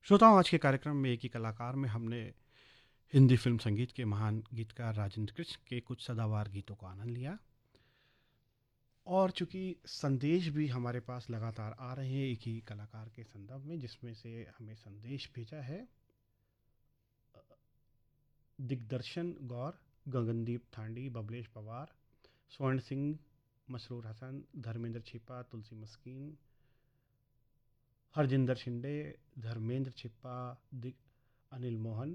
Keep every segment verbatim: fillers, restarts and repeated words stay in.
श्रोताओं, आज के कार्यक्रम में एक ही कलाकार में हमने हिंदी फिल्म संगीत के महान गीतकार राजेंद्र कृष्ण के कुछ सदाबहार गीतों का आनंद लिया। और चूंकि संदेश भी हमारे पास लगातार आ रहे हैं एक ही कलाकार के संदर्भ में, जिसमें से हमें संदेश भेजा है दिग्दर्शन गौर, गगनदीप थांडी, बबलेश पवार, स्वर्ण सिंह, मसरूर हसन, धर्मेंद्र छिपा, तुलसी मस्कीन, हरजिंदर शिंदे, धर्मेंद्र छिप्पा, दिग अनिल मोहन,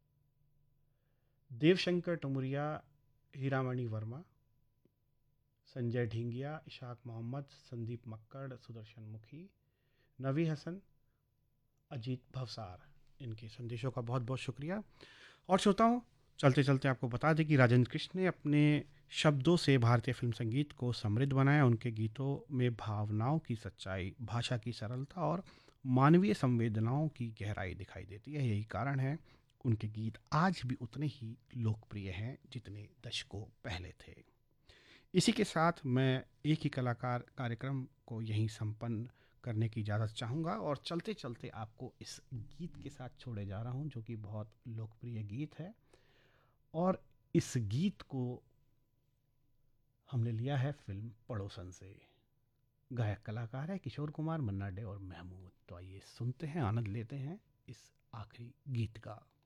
देवशंकर टुमुरिया, हीरामणि वर्मा, संजय ढींगिया, इशाक मोहम्मद, संदीप मक्कड़, सुदर्शन मुखी, नवी हसन, अजीत भवसार। इनके संदेशों का बहुत बहुत शुक्रिया। और श्रोताओं, चलते चलते आपको बता दें कि राजेंद्र कृष्ण ने अपने शब्दों से भारतीय फिल्म संगीत को समृद्ध बनाया। उनके गीतों में भावनाओं की सच्चाई, भाषा की सरलता और मानवीय संवेदनाओं की गहराई दिखाई देती है। यही कारण है उनके गीत आज भी उतने ही लोकप्रिय हैं जितने दशकों पहले थे। इसी के साथ मैं एक ही कलाकार कार्यक्रम को यहीं संपन्न करने की इजाज़त चाहूँगा और चलते चलते आपको इस गीत के साथ छोड़े जा रहा हूँ, जो कि बहुत लोकप्रिय गीत है। और इस गीत को हमने लिया है फिल्म पड़ोसन से। गायक कलाकार है किशोर कुमार, मन्ना डे और महमूद। तो आइए सुनते हैं, आनंद लेते हैं इस आखिरी गीत का।